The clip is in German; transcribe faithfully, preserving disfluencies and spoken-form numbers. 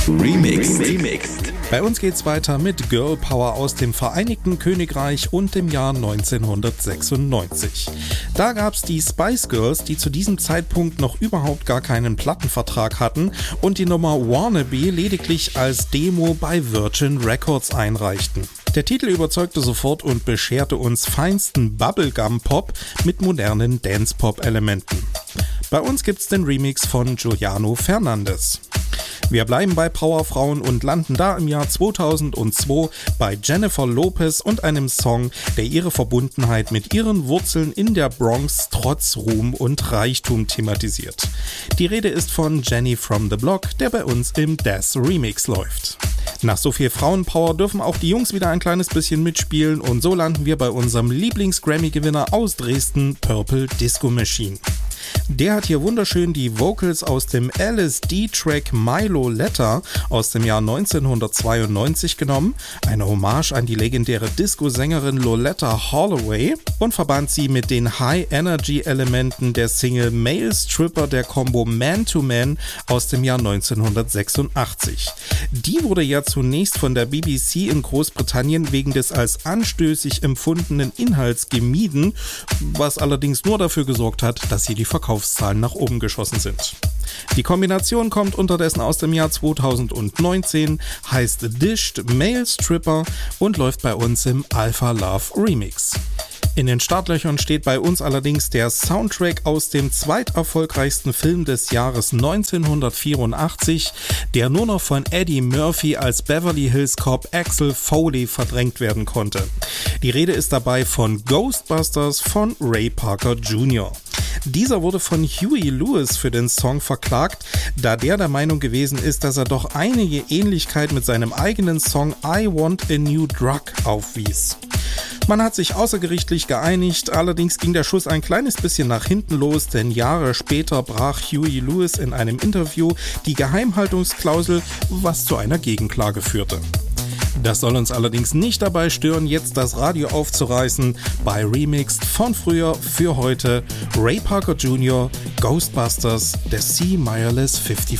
Remixed. Remixed. Bei uns geht's weiter mit Girl Power aus dem Vereinigten Königreich und dem Jahr neunzehnhundertsechsundneunzig. Da gab's die Spice Girls, die zu diesem Zeitpunkt noch überhaupt gar keinen Plattenvertrag hatten und die Nummer Wannabe lediglich als Demo bei Virgin Records einreichten. Der Titel überzeugte sofort und bescherte uns feinsten Bubblegum-Pop mit modernen Dance-Pop-Elementen. Bei uns gibt's den Remix von Giuliano Fernandez. Wir bleiben bei Powerfrauen und landen da im Jahr zweitausendzwei bei Jennifer Lopez und einem Song, der ihre Verbundenheit mit ihren Wurzeln in der Bronx trotz Ruhm und Reichtum thematisiert. Die Rede ist von Jenny from the Block, der bei uns im Death Remix läuft. Nach so viel Frauenpower dürfen auch die Jungs wieder ein kleines bisschen mitspielen und so landen wir bei unserem Lieblings-Grammy-Gewinner aus Dresden, Purple Disco Machine. Der hat hier wunderschön die Vocals aus dem L S D-Track Milo Letter aus dem Jahr neunzehnhundertzweiundneunzig genommen, eine Hommage an die legendäre Disco-Sängerin Loletta Holloway, und verband sie mit den High-Energy-Elementen der Single Male Stripper der Combo Man to Man aus dem Jahr neunzehnhundertsechsundachtzig. Die wurde ja zunächst von der B B C in Großbritannien wegen des als anstößig empfundenen Inhalts gemieden, was allerdings nur dafür gesorgt hat, dass hier die Verkaufszahlen nach oben geschossen sind. Die Kombination kommt unterdessen aus dem Jahr zweitausendneunzehn, heißt Dished Male Stripper und läuft bei uns im Alpha Love Remix. In den Startlöchern steht bei uns allerdings der Soundtrack aus dem zweiterfolgreichsten Film des Jahres neunzehnhundertvierundachtzig, der nur noch von Eddie Murphy als Beverly Hills Cop Axel Foley verdrängt werden konnte. Die Rede ist dabei von Ghostbusters von Ray Parker Junior Dieser wurde von Huey Lewis für den Song verklagt, da der der Meinung gewesen ist, dass er doch einige Ähnlichkeit mit seinem eigenen Song I Want a New Drug aufwies. Man hat sich außergerichtlich geeinigt, allerdings ging der Schuss ein kleines bisschen nach hinten los, denn Jahre später brach Huey Lewis in einem Interview die Geheimhaltungsklausel, was zu einer Gegenklage führte. Das soll uns allerdings nicht dabei stören, jetzt das Radio aufzureißen bei Remixed von früher für heute Ray Parker Junior, Ghostbusters, der C. Mireless fünfundfünfzig.